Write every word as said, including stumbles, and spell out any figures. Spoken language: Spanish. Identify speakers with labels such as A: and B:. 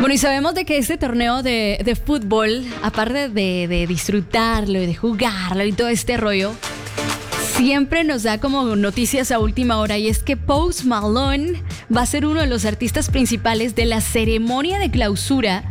A: Bueno, y sabemos de que este torneo de, de fútbol, aparte de, de disfrutarlo y de jugarlo y todo este rollo, siempre nos da como noticias a última hora, y es que Post Malone va a ser uno de los artistas principales de la ceremonia de clausura